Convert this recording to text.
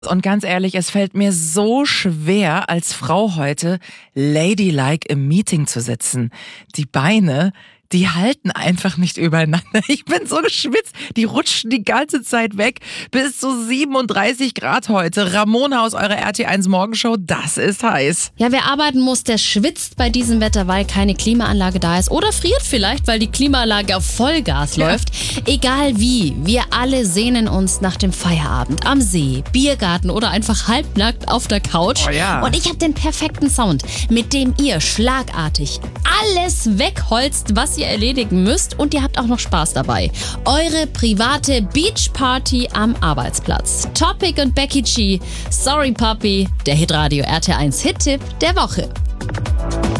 Und ganz ehrlich, es fällt mir so schwer, als Frau heute ladylike im Meeting zu sitzen. Die Beine, die halten einfach nicht übereinander. Ich bin so geschwitzt, die rutschen die ganze Zeit weg. Bis zu 37 Grad heute. Ramona aus eurer RT1 Morgenshow, das ist heiß. Ja, wer arbeiten muss, der schwitzt bei diesem Wetter, weil keine Klimaanlage da ist. Oder friert vielleicht, weil die Klimaanlage auf Vollgas läuft. Egal wie, wir alle sehnen uns nach dem Feierabend am See, Biergarten oder einfach halbnackt auf der Couch. Oh ja. Und ich habe den perfekten Sound, mit dem ihr schlagartig alles wegholzt, was ihr erledigen müsst, und ihr habt auch noch Spaß dabei. Eure private Beachparty am Arbeitsplatz. Topic und Becky G, Sorry Puppy, der Hitradio RT1 Hit-Tipp der Woche.